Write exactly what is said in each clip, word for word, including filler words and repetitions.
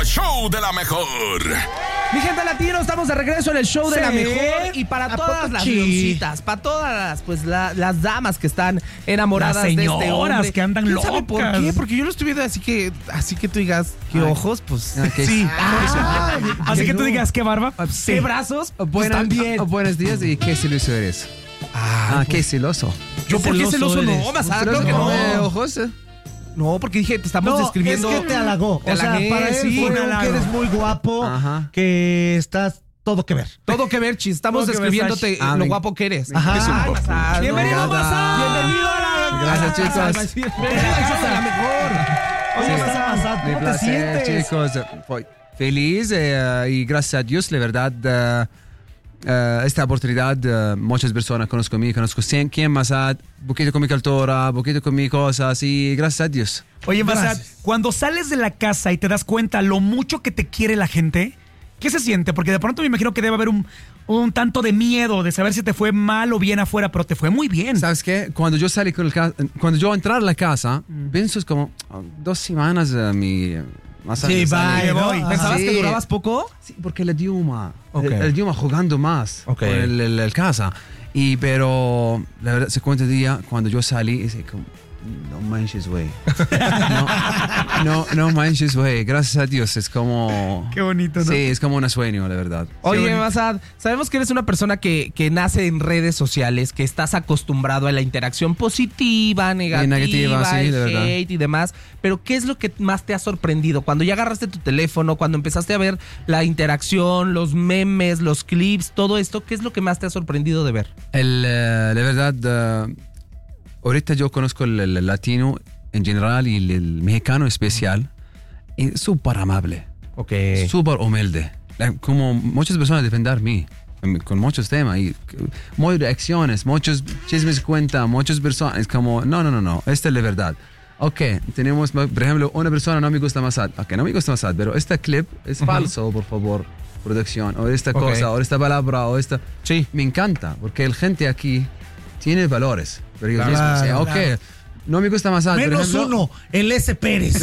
show de la mejor. Mi gente latino, estamos de regreso en el show de Sí. la mejor. Y para ¿A todas poco las sí? leoncitas, para todas las, pues, la- las damas que están enamoradas Las de este señoras hombre. que andan ¿Quién sabe locas? por qué? Porque yo lo estoy viendo así que, así que tú digas, ¿qué Ay. ojos? Pues, Ah, ¿qué? Sí. Ah, Así qué que tú no. digas, ¿qué barba? ¿Qué brazos? Pues Buenas, también. ah, buenos días y qué celoso eres. Ah, qué celoso. Yo, ¿por qué celoso celoso no? eres. Más Celoso claro que como de no. ojos, eh. No, porque dije, te estamos No, describiendo. es que te halagó. Te o sea, halagué, para él sí, fue me un halago. que eres muy guapo, Ajá. que estás todo que ver. Todo que ver, Chis. Estamos Todo que ver, describiéndote Sash. Ah, lo me- guapo que eres. Ajá. Ay, Mazad, Bienvenido, no. Mazad. Bienvenido a la... Gracias, chicos. Gracias a la mejor. Oye, Sí. Mazad, Mi ¿cómo te placer, sientes? chicos. Fue feliz eh, y gracias a Dios, la verdad, eh, eh, esta oportunidad, eh, muchas personas conozco a mí, conozco cien, quién más, un poquito con mi cultura, un poquito con mis cosas y gracias a Dios. Oye, Mazad, Gracias. cuando sales de la casa y te das cuenta lo mucho que te quiere la gente, ¿qué se siente? Porque de pronto me imagino que debe haber un, un tanto de miedo de saber si te fue mal o bien afuera, pero te fue muy bien. ¿Sabes qué? Cuando yo salí con el ca- cuando yo entrar a la casa, pienso es como oh, dos semanas eh, mi más Sí, sale. bye, ¿no? ¿Pensabas Sí. que durabas poco? Sí, porque el idioma, Ok. el, el idioma jugando más Ok. por el, el- el casa. Y pero la verdad, se cuenta día cuando yo salí, es como, no manches, güey. No, no, no manches, güey. Gracias a Dios, es como... Qué bonito, ¿no? Sí, es como un sueño, la verdad. Oye, bonito. Mazad, sabemos que eres una persona que, que nace en redes sociales, que estás acostumbrado a la interacción positiva, negativa, negativa, sí, el de verdad. hate y demás, pero ¿qué es lo que más te ha sorprendido? Cuando ya agarraste tu teléfono, cuando empezaste a ver la interacción, los memes, los clips, todo esto, ¿qué es lo que más te ha sorprendido de ver? El, eh, la verdad, eh, ahorita yo conozco el, el latino en general y el, el mexicano especial. Y es súper amable, Ok. súper humilde. La- Como muchas personas defender mí em, con muchos temas y c- muchas reacciones, muchos chismes cuentan, muchas personas. Es como, no, no, no, no, esta es la verdad. Ok, tenemos, por ejemplo, una persona no me gusta Mazad. Ok, no me gusta Mazad, pero este clip es falso, por favor, producción. O esta Ok. cosa, o esta palabra, o esta. Sí. Me encanta, porque el gente aquí tiene valores. Pero ellos Claro, mismos, o sea, claro. ok, no me gusta Mazad. por Menos ejemplo. uno, el S. Pérez.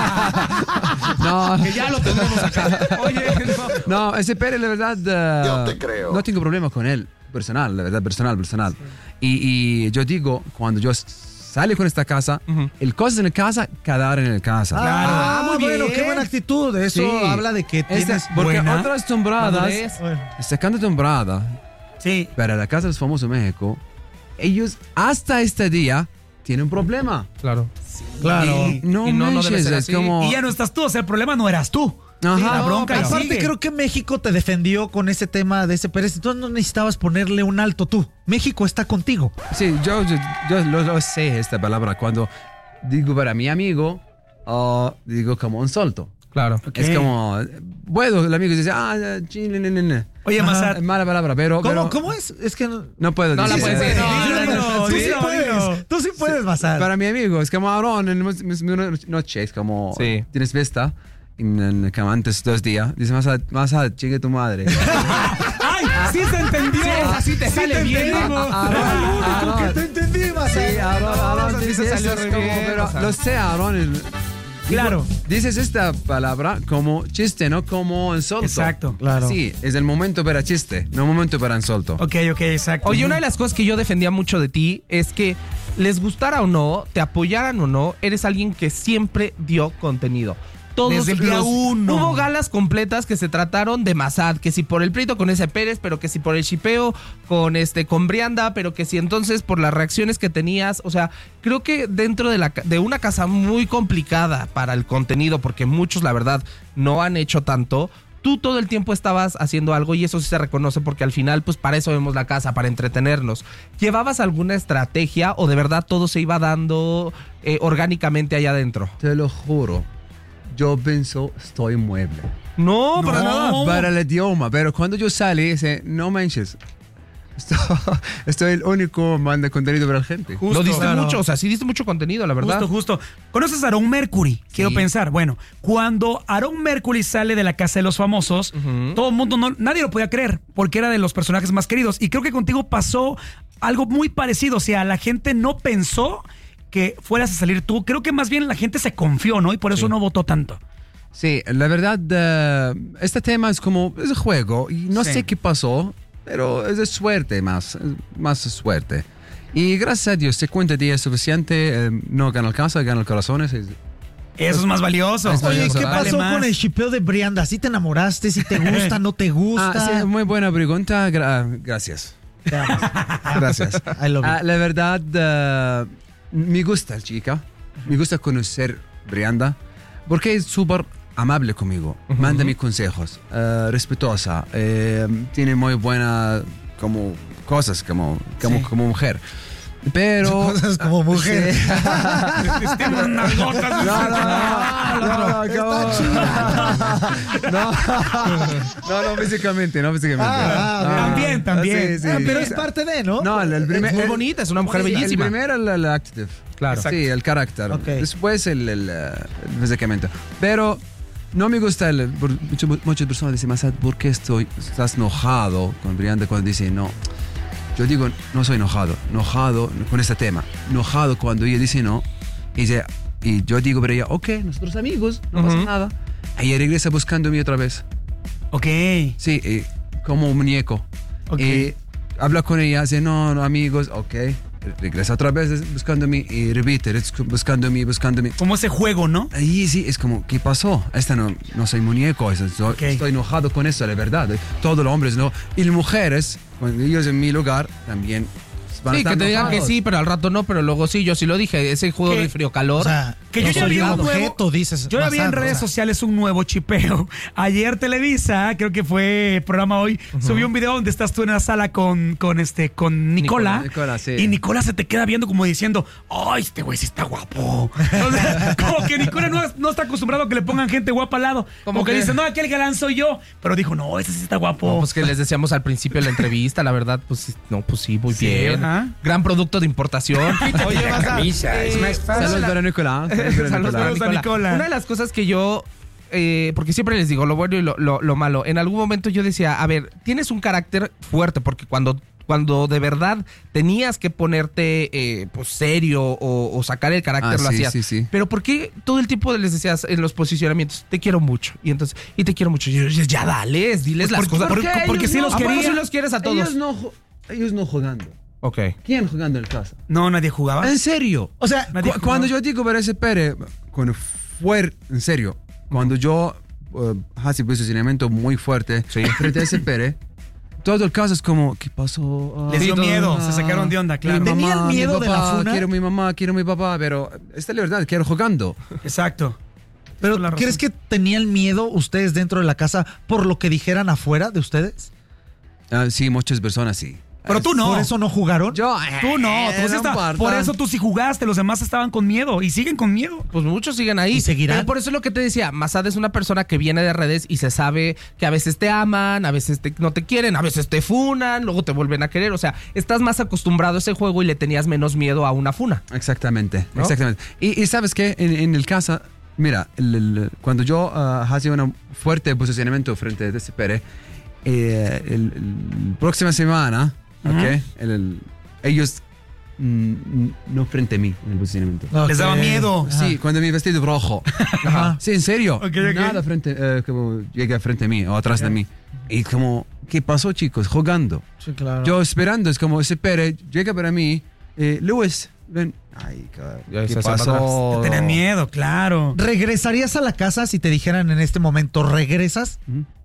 No, Que ya lo tendremos acá. Oye, no. no, ese Pérez, la verdad. eh, Yo te creo. No tengo problema con él, personal, la verdad, personal, personal. Y, y yo digo, cuando yo salgo con esta casa, Ujú. el cosas en la casa, quedar en la casa. Ah, muy muy bueno, bien. qué buena actitud. Eso Sí. habla de que Este- tienes porque buena... otras temporadas, Madurez. Bueno, sacando temporada, Sí. para la casa de los famosos México, ellos hasta este día tienen un problema. Claro. claro. Y no, Y no, no debe manches, ser es así. como... Y ya no estás tú, o sea, el problema no eras tú. Ajá. Sí, la bronca Pero ahí aparte, sigue. creo que México te defendió con ese tema de ese Pérez. Entonces no necesitabas ponerle un alto tú. México está contigo. Sí, yo, yo, yo lo, lo sé esta palabra. Cuando digo para mi amigo, ah, digo como un solto. Claro. Es como, bueno, el amigo dice, ah, chile, ne, ne, ne. Oye, Ajá. Mazad, Es mala palabra, pero... ¿Cómo, pero ¿Cómo es? Es que no... No puedo No la decir. puedes decir, no, no, no, no, tú sí dilo, puedes. dilo. Tú sí puedes, Mazad. Para mi amigo, es como Aaron, en mis- mis- mis noche, es como, Sí. tienes fiesta, en, en, como antes dos días, dice, más a, más a, chingue tu madre. ¡ay! ¡Sí se entendió! Sí, así te sale bien. entendimos. Ah, ah, Fue el único Aaron. que te entendí, Mazad. Sí, Aaron, Aaron así dice se salió eso, es re como, bien, pero o sea. lo sé, Aaron. el- Claro. Dices esta palabra como chiste, no como insulto. Exacto. Claro. Sí, es el momento para chiste, no momento para insulto. Ok, ok, exacto. Oye, una de las cosas que yo defendía mucho de ti es que les gustara o no, te apoyaran o no, eres alguien que siempre dio contenido. Todos Desde el día los- uno. Hubo galas completas que se trataron de Mazad, que si por el pleito con ese Pérez, pero que si por el shipeo con este con Brianda, pero que si entonces por las reacciones que tenías, o sea, creo que dentro de la ca- de una casa muy complicada para el contenido, porque muchos la verdad no han hecho tanto. Tú todo el tiempo estabas haciendo algo y eso sí se reconoce porque al final pues para eso vemos la casa, para entretenernos. ¿Llevabas alguna estrategia o de verdad todo se iba dando eh, orgánicamente allá adentro? Te lo juro, yo pienso, estoy mueble. No, para nada. Para el idioma, pero cuando yo salí, dice, no manches, estoy, estoy el único manda contenido para la gente. Lo diste claro. mucho, o sea, sí diste mucho contenido, la verdad. Justo, justo. ¿Conoces a Aaron Mercury? Quiero pensar. Bueno, cuando Aaron Mercury sale de la casa de los famosos, Ujú. todo el mundo, no, nadie lo podía creer, porque era de los personajes más queridos. Y creo que contigo pasó algo muy parecido. O sea, la gente no pensó que fueras a salir tú. Creo que más bien la gente se confió, ¿no? Y por eso Sí. no votó tanto. Sí, la verdad, eh, este tema es como, es un juego y no Sí. sé qué pasó, pero es de suerte más, más suerte. Y gracias a Dios, cincuenta días es suficiente, eh, no gana el casa, gana el corazón. Es, Eso es más valioso. Es Oye, valioso, ¿qué vale pasó más. con el shipeo de Brianda? ¿Sí te enamoraste? ¿Sí te gusta? ¿No te gusta? Ah, sí, muy buena pregunta, gra- gracias. Te amo. Gracias. I love you. Ah, la verdad, eh, me gusta el chica, me gusta conocer Brianda, porque es súper amable conmigo, manda mis consejos, eh, respetuosa, eh, tiene muy buenas como cosas como, como, Sí. como mujer. Pero... Cosas como mujer. Sí. Tiene unas gotas. No, no, no, no, no, no, no, no, no, físicamente, no físicamente. Ah, ah, También, también. Sí, sí. Ah, pero es parte de, ¿no? No, el, el primer, Es muy el- bonita, es una mujer sí, bellísima. El primero, el, el active. Claro. Sí, el carácter. Ok. Después, el, el, eh, el físicamente. Pero no me gusta el. por- mucho- muchas personas dicen, Masad, ¿por qué estoy, estás enojado con Brianda cuando dice no? Yo digo, no soy enojado. Enojado con este tema. Enojado cuando ella dice no. Y, dice, y yo digo para ella, ok, nosotros amigos, no pasa Ujú. nada. Ella regresa buscándome otra vez. Ok. Sí, y como un muñeco. Ok. Y habla con ella, dice, no, no, amigos, ok. Regresa otra vez buscándome y repite, buscándome, buscándome. Como ese juego, ¿no? Ahí sí, es como, ¿qué pasó? Esta no, no soy muñeco, es- estoy, Ok. estoy enojado con eso, la verdad. Todos los hombres, ¿no? Y las mujeres, cuando ellos en mi lugar, también van a Sí, estar que te digan que enojados. sí, pero al rato no, pero luego sí, yo sí lo dije, ese juego ¿Qué? de frío-calor. O sea, Que yo no ya soy vi un un nuevo- objeto, dices. Yo ya vi en Masad, redes o sea. sociales un nuevo chipeo. Ayer Televisa, creo que fue programa hoy, subió un video donde estás tú en la sala con, con este, con Nicola. Nicola, sí. Y Nicola se te queda viendo como diciendo, ¡ay, este güey sí está guapo! O sea, como que Nicola no, no está acostumbrado a que le pongan gente guapa al lado. Como ¿Cómo que que? dice, no, aquel galán soy yo. Pero dijo, no, ese sí está guapo. No, pues que les decíamos al principio de la entrevista, la verdad, pues sí, no, pues sí, muy Sí, bien. ajá. Gran producto de importación. Oye, la vas a- camisa, es más fácil. Saludos para Nicolás. Saludos para Saludos Nicolás. para Saludos a Nicola. Nicola. Una de las cosas que yo, eh, porque siempre les digo lo bueno y lo, lo- lo malo, en algún momento yo decía, a ver, tienes un carácter fuerte, porque cuando, cuando de verdad tenías que ponerte eh, pues serio o, o sacar el carácter, Ah, lo sí, hacías. sí, sí. Pero ¿por qué todo el tiempo les decías en los posicionamientos, te quiero mucho? Y entonces, y te quiero mucho. Y yo, ya dales, diles las Pues cosas. porque- ¿Por qué porque ellos sí no? los ¿A poco quería? sí los quieres a todos? Ellos no, ju- ellos no jugando. Ok. ¿Quién jugando en casa? No, nadie jugaba. En serio. O sea, Nadie Cu- jugaba. cuando yo digo para ese Pérez, cuando fue, en serio, cuando yo uh, hace posicionamiento muy fuerte frente a ese Pérez, todo el caso es como, ¿qué pasó? Ah, Les dio todo- miedo, ah, se sacaron de onda, claro. mi mamá, ¿Tenían mi miedo de la papá, funa? Quiero mi mamá, quiero mi papá, pero esta es la verdad, quiero jugando. Exacto. pero la razón. ¿crees que tenían miedo ustedes dentro de la casa por lo que dijeran afuera de ustedes? Ah, sí, muchas personas sí. Pero tú no. ¿Por eso no jugaron? Yo, Tú no, tú eh, sí no está- importa. por eso tú sí jugaste, los demás estaban con miedo y siguen con miedo. Pues muchos siguen ahí. ¿Y seguirán? Pero por eso es lo que te decía. Masad es una persona que viene de redes y se sabe que a veces te aman, a veces te- no te quieren, a veces te funan, luego te vuelven a querer. O sea, estás más acostumbrado a ese juego y le tenías menos miedo a una funa. Exactamente, ¿No? exactamente. Y, y sabes qué, en, en el caso, mira, el- el- cuando yo ah, hacía un fuerte posicionamiento frente a ese Pérez, eh, el, el próxima semana, Ujú. ¿ok? El- el- ellos mm, no frente a mí en el posicionamiento. Les daba Ok. miedo. Ajá. Sí, cuando mi vestido rojo. Ajá. Sí, en serio. Ok, ok. Nada frente, eh, como llega frente a mí o atrás de mí. Y como, ¿qué pasó, chicos? Jugando. Sí, claro. Yo esperando, es como ese Pérez llega para mí, eh, Luis, ven. Ay, Ya ¿qué se hace para pasó? Te tenían miedo, claro. ¿Regresarías a la casa si te dijeran en este momento, regresas?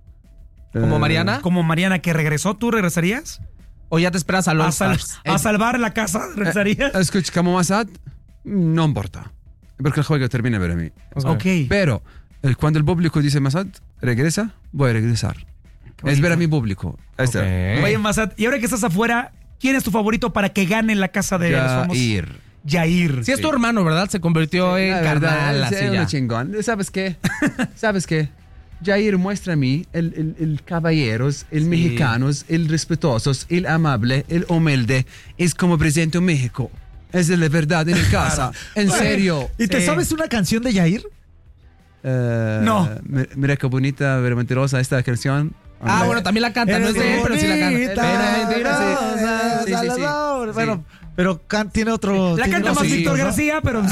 Como Eh, Mariana. Como Mariana que regresó, ¿tú regresarías? O ya te esperas al A, All sal- Stars. a salvar la casa, ¿regresarías? Eh, Escucha, como Masad, no importa. Porque el juego termina para mí. Ok. Pero eh, cuando el público dice Masad, regresa, voy a regresar. Es ver a mi público. Ahí está. Ok. Oye, Masad, y ahora que estás afuera, ¿quién es tu favorito para que gane la casa de los famosos? Yair. Yair. Si es tu hermano, ¿verdad? Se convirtió en La verdad, carnal, es así uno ya. chingón. ¿Sabes qué? ¿Sabes qué? Jair muestra a mí el, el, el caballeros, el Sí. mexicanos, el respetuosos, el amable, el humilde. Es como presente en México. Es de la verdad en el casa. En serio. ¿Y te Sí. sabes una canción de Yair? Eh, No. mi- Mira qué bonita, pero mentirosa esta canción. Ah, bueno, también la canta, no es de él, pero sí la canta. Bonita, Pero mentirosa. Sí, sí, sí. No, bueno, pero can- tiene otro. La tiene canta otro más sí, Víctor ¿no? García, pero.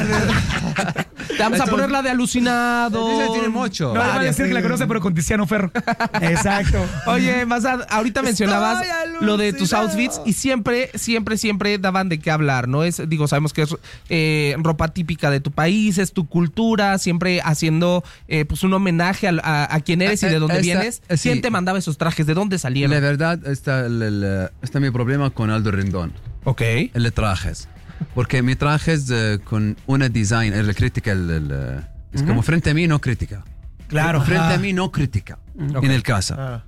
Te vamos a poner la de alucinado. Ese tiene mucho. No, le va a Varias. decir que la conoce, pero con Tiziano Ferro. Exacto. Oye, Mazad, ahorita mencionabas Estoy lo de tus alucinado. outfits y siempre, siempre, siempre daban de qué hablar, ¿no? Es, digo, sabemos que es eh, ropa típica de tu país, es tu cultura, siempre haciendo eh, pues un homenaje a, a, a quién eres y de dónde Esta- vienes. eh, sí. ¿Quién te mandaba esos trajes? ¿De dónde salieron? La verdad, está, el, el, está mi problema con Aldo Rendón. Ok. El de trajes. Porque mi trajes eh, con una design, el crítica, el, el, eh, es como frente a mí no crítica. Claro. Frente Ah. a mí no crítica. Ok. En el casa. Ah.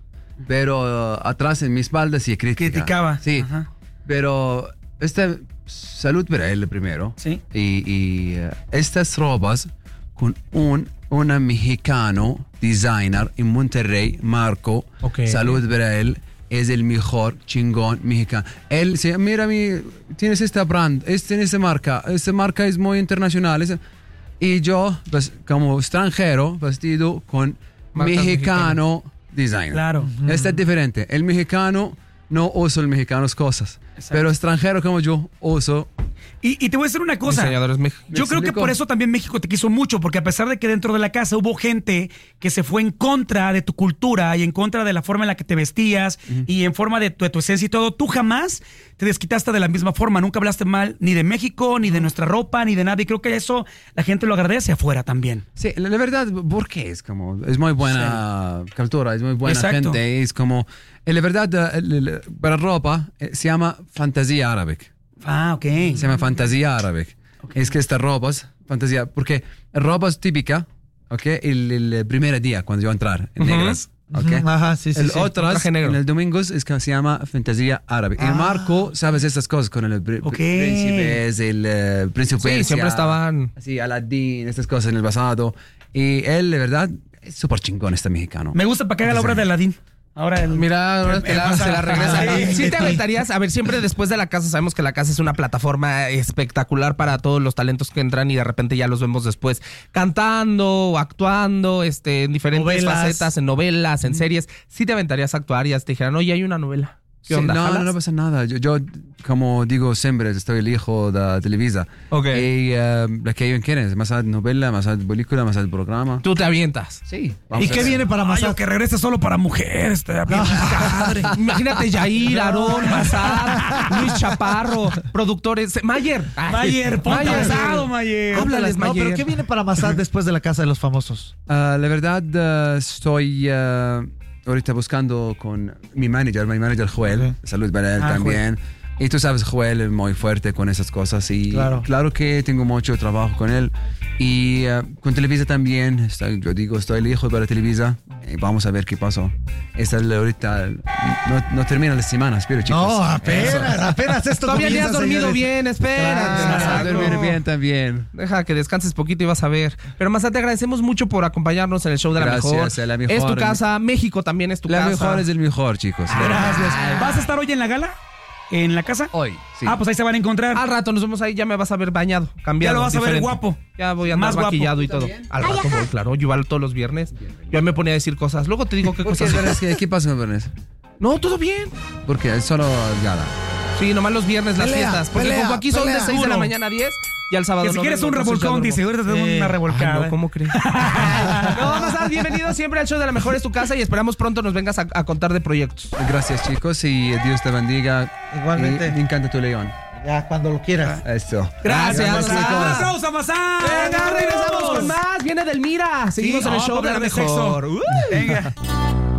Pero uh, atrás en mi espalda sí crítica. Criticaba. Sí. Ajá. Pero esta salud para él primero. Sí. Y, y uh, estas robas con un una mexicano designer en Monterrey, Marco. Ok. Salud para él. Es el mejor chingón mexicano. Él dice, mira, mi, tienes esta brand, es, tienes esta marca, esta marca es muy internacional. es- y yo, pues, como extranjero, vestido con Marcas mexicano designer. Claro. Este es diferente. El mexicano no usa el mexicanos cosas. Exacto. Pero extranjero como yo uso. Y, y te voy a decir una cosa. Diseñadores mexicanos. Yo creo que explico? por eso también México te quiso mucho, porque a pesar de que dentro de la casa hubo gente que se fue en contra de tu cultura y en contra de la forma en la que te vestías y en forma de tu, de tu esencia y todo, tú jamás te desquitaste de la misma forma. Nunca hablaste mal ni de México, ni de nuestra ropa, ni de nada. Y creo que eso la gente lo agradece afuera también. Sí, la, la verdad, porque es como, es muy buena cultura, es muy buena Exacto. gente, es como, eh, la verdad, eh, el- el- para ropa eh, se llama fantasía árabe. Ah, ok. Se llama fantasía árabe. Es que estas ropas, fantasía, porque ropas típica, ¿ok? El, el primer día cuando yo entrar, en Ujú. negras, ¿ok? Ujú, ajá, sí, sí, el sí. otras, Traje negro. en el domingo, es que se llama fantasía árabe. Ah. El Marco, sabes estas cosas con el pr- Ok. príncipes, el eh, príncipe Sí, Persia, siempre estaban. así, Aladdin, estas cosas en el pasado. Y él, de verdad, es súper chingón este mexicano. Me gusta para que haga la obra de Aladín. Ahora el, Mira, ahora te la, se la regresa. Sí. Sí te aventarías, a ver, siempre después de la casa, sabemos que la casa es una plataforma espectacular para todos los talentos que entran y de repente ya los vemos después cantando, actuando, este, en diferentes Novelas. facetas, en novelas, en series. Sí te aventarías a actuar y ya te dijeran, oye, hay una novela. ¿Qué Sí, onda? no, no, ¿Jalas? no pasa nada. Yo, yo, como digo siempre, estoy el hijo de Televisa. Ok. Y eh, lo que ellos quieren es más novela, más película, más programa. Tú te avientas. Sí. ¿Y qué viene para Ay, Mazad? o que regrese solo para mujeres. Te padre. Imagínate Yair, Aarón, Mazad, Luis Chaparro, productores. Mayer. Ay, Mayer, ponte Mayer. abusado, Mayer. Háblales, No, Mayer. pero ¿qué viene para Mazad después de la Casa de los Famosos? Ah, la verdad, eh, estoy eh, ahorita buscando con mi manager, mi manager Joel. Ok. Salud para él Ah, también. Y tú sabes, Joel es muy fuerte con esas cosas. Y Claro. claro que tengo mucho trabajo con él. Y eh, con Televisa también. Está- yo digo, estoy el hijo para Televisa. Y vamos a ver qué pasó. Esta es la- ahorita no, no termina la semana, espero, chicos. No, apenas, apenas esto Todavía ni has comienza, dormido señores. bien, espera. Claro. A dormir bien también. Deja que descanses poquito y vas a ver. Pero Mazad, te agradecemos mucho por acompañarnos en el show de la Gracias, mejor. a la mejor. Es tu casa, México también es tu La casa. mejor es el mejor, chicos. Gracias. ¿Vas a estar hoy en la gala? ¿En la casa? Hoy, sí. Ah, pues ahí se van a encontrar. Al rato nos vemos ahí, ya me vas a ver bañado, cambiado. Ya lo vas a ver diferente. guapo. Ya voy a andar Más guapo. maquillado y ¿Tú todo. también? Al rato voy, claro. Yo igual todos los viernes. Yo me ponía a decir cosas. Luego te digo qué ¿Por qué, cosas. Bernes? ¿Qué, qué pasa con Bernes? No, todo bien. Porque es solo gala. Sí, nomás los viernes las Pelea, fiestas. Porque pelea, como aquí son de pelea. seis de la Duro. mañana a diez y al sábado Que si no quieres vengo, un entonces ya revolcón, duermo. dice, ahorita te doy Eh, una Ay, revolcada. no, ¿cómo crees? No, Mazad, bienvenido siempre al show de La Mejor es tu casa y esperamos pronto nos vengas a, a contar de proyectos. Gracias, chicos, y Dios te bendiga. Igualmente. Y me encanta tu león. Ya, cuando lo quieras. Esto. Gracias, Mazad. Mazad. Un aplauso a Mazad. Venga, regresamos con más. Viene Delmira. Seguimos Sí, en el no, show de para La hablar de Mejor. sexo. Uh. Venga.